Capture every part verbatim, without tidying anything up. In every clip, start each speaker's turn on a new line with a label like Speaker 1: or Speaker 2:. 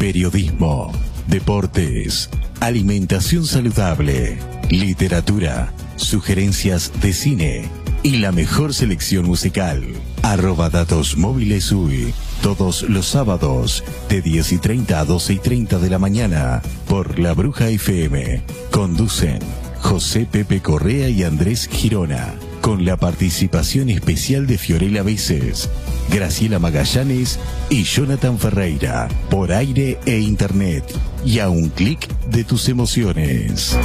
Speaker 1: periodismo, deportes, alimentación saludable, literatura, sugerencias de cine y la mejor selección musical. Arroba Datos Móviles U Y, todos los sábados de diez y treinta a doce y treinta de la mañana por La Bruja F M. Conducen José Pepe Correa y Andrés Girona, con la participación especial de Fiorella Veces, Graciela Magallanes y Jonathan Ferreira, por aire e internet, y a un clic de tus emociones.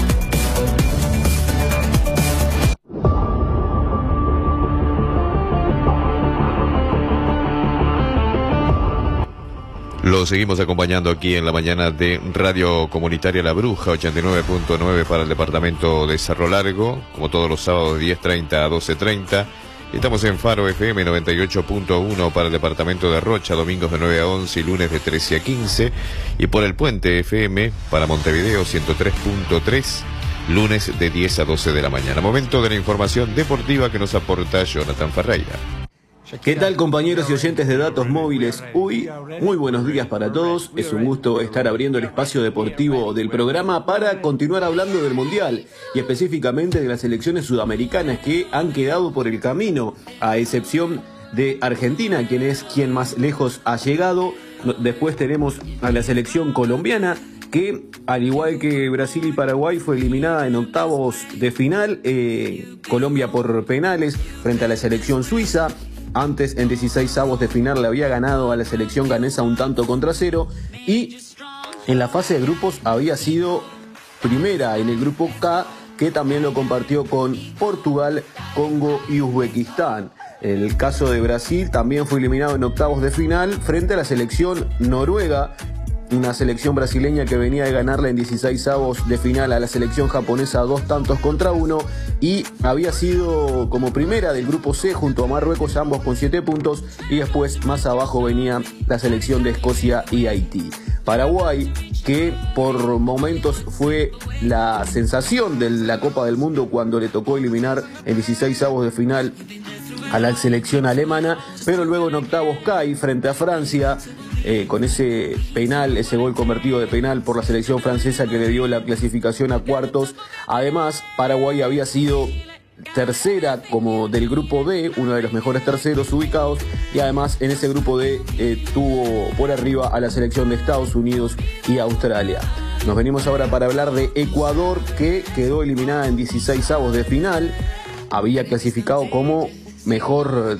Speaker 2: Lo seguimos acompañando aquí en la mañana de Radio Comunitaria La Bruja, ochenta y nueve punto nueve para el departamento de Cerro Largo, como todos los sábados de diez treinta a doce treinta. Estamos en Faro F M noventa y ocho punto uno para el departamento de Rocha, domingos de nueve a once y lunes de trece a quince. Y por el Puente F M para Montevideo ciento tres punto tres, lunes de diez a doce de la mañana. Momento de la información deportiva que nos aporta Jonathan Ferreira.
Speaker 3: ¿Qué tal, compañeros y oyentes de Datos Móviles U Y? Muy buenos días para todos. Es un gusto estar abriendo el espacio deportivo del programa para continuar hablando del Mundial y específicamente de las selecciones sudamericanas que han quedado por el camino, a excepción de Argentina, quien es quien más lejos ha llegado. Después tenemos a la selección colombiana, que al igual que Brasil y Paraguay fue eliminada en octavos de final. eh, Colombia por penales frente a la selección suiza. Antes, en dieciseisavos de final, le había ganado a la selección ganesa un tanto contra cero. Y en la fase de grupos había sido primera en el grupo K, que también lo compartió con Portugal, Congo y Uzbekistán. El caso de Brasil también fue eliminado en octavos de final frente a la selección noruega, una selección brasileña que venía de ganarle en dieciseisavos de final a la selección japonesa dos tantos contra uno, y había sido como primera del grupo C junto a Marruecos, ambos con siete puntos, y después más abajo venía la selección de Escocia y Haití. Paraguay, que por momentos fue la sensación de la Copa del Mundo cuando le tocó eliminar en dieciseisavos de final a la selección alemana, pero luego en octavos cae frente a Francia, eh, con ese penal, ese gol convertido de penal por la selección francesa que le dio la clasificación a cuartos. Además, Paraguay había sido tercera como del grupo D, uno de los mejores terceros ubicados, y además en ese grupo D eh, tuvo por arriba a la selección de Estados Unidos y Australia. Nos venimos ahora para hablar de Ecuador, que quedó eliminada en dieciseisavos de final. Había clasificado como mejor,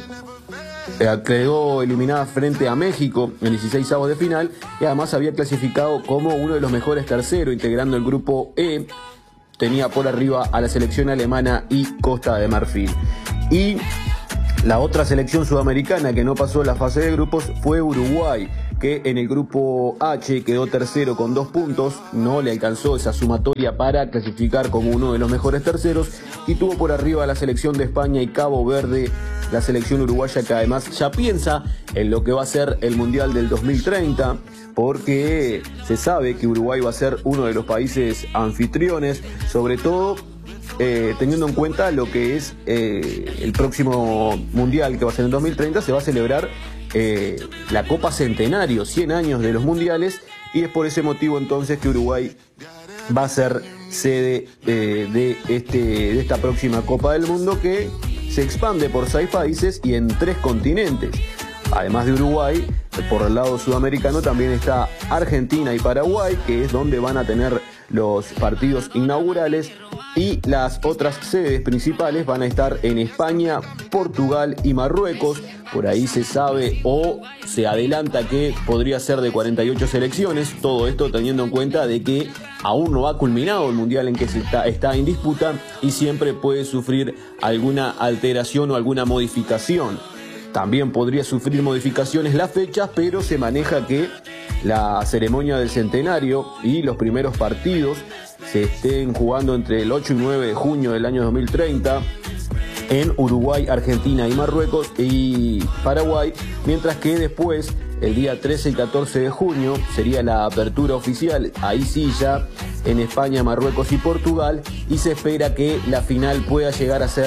Speaker 3: eh, quedó eliminada frente a México en dieciseisavos de final, y además había clasificado como uno de los mejores terceros, integrando el grupo E. Tenía por arriba a la selección alemana y Costa de Marfil. Y la otra selección sudamericana que no pasó la fase de grupos fue Uruguay, que en el grupo H quedó tercero con dos puntos, no le alcanzó esa sumatoria para clasificar como uno de los mejores terceros, y tuvo por arriba a la selección de España y Cabo Verde, la selección uruguaya que además ya piensa en lo que va a ser el Mundial del dos mil treinta, porque se sabe que Uruguay va a ser uno de los países anfitriones, sobre todo Eh, teniendo en cuenta lo que es eh, el próximo Mundial que va a ser en dos mil treinta. Se va a celebrar eh, la Copa Centenario, cien años de los Mundiales, y es por ese motivo entonces que Uruguay va a ser sede eh, de, este, de esta próxima Copa del Mundo, que se expande por seis países y en tres continentes. Además de Uruguay, por el lado sudamericano también está Argentina y Paraguay, que es donde van a tener los partidos inaugurales, y las otras sedes principales van a estar en España, Portugal y Marruecos. Por ahí se sabe o se adelanta que podría ser de cuarenta y ocho selecciones, todo esto teniendo en cuenta de que aún no ha culminado el Mundial en que se está, está en disputa, y siempre puede sufrir alguna alteración o alguna modificación. También podría sufrir modificaciones las fechas, pero se maneja que la ceremonia del centenario y los primeros partidos se estén jugando entre el ocho y nueve de junio del año dos mil treinta en Uruguay, Argentina y Marruecos y Paraguay, mientras que después, el día trece y catorce de junio, sería la apertura oficial, ahí sí ya en España, Marruecos y Portugal, y se espera que la final pueda llegar a ser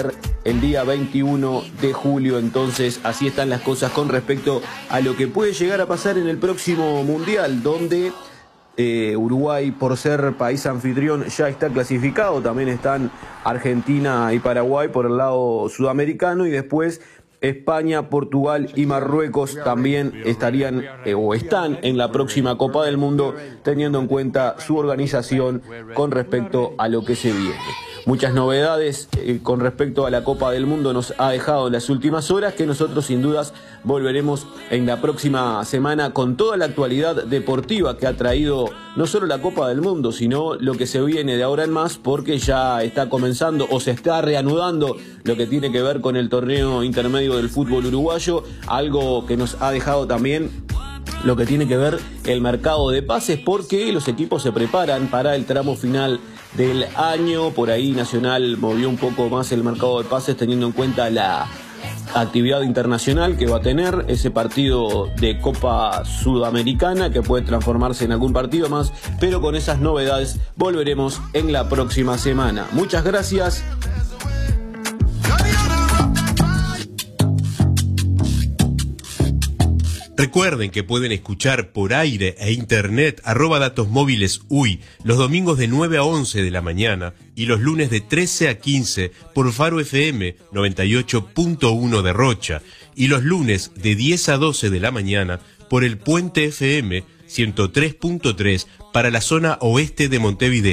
Speaker 3: el día veintiuno de julio. Entonces, así están las cosas con respecto a lo que puede llegar a pasar en el próximo Mundial, donde eh, Uruguay, por ser país anfitrión, ya está clasificado. También están Argentina y Paraguay por el lado sudamericano, y después España, Portugal y Marruecos también estarían eh, o están en la próxima Copa del Mundo, teniendo en cuenta su organización con respecto a lo que se viene. Muchas novedades eh, con respecto a la Copa del Mundo nos ha dejado en las últimas horas, que nosotros sin dudas volveremos en la próxima semana con toda la actualidad deportiva que ha traído no solo la Copa del Mundo, sino lo que se viene de ahora en más, porque ya está comenzando o se está reanudando lo que tiene que ver con el torneo intermedio del fútbol uruguayo, algo que nos ha dejado también lo que tiene que ver el mercado de pases, porque los equipos se preparan para el tramo final del año. Por ahí Nacional movió un poco más el mercado de pases, teniendo en cuenta la actividad internacional que va a tener ese partido de Copa Sudamericana, que puede transformarse en algún partido más, pero con esas novedades volveremos en la próxima semana. Muchas gracias.
Speaker 4: Recuerden que pueden escuchar por aire e internet arroba datos móviles U Y los domingos de nueve a once de la mañana y los lunes de trece a quince por Faro F M noventa y ocho punto uno de Rocha, y los lunes de diez a doce de la mañana por el Puente F M ciento tres punto tres para la zona oeste de Montevideo.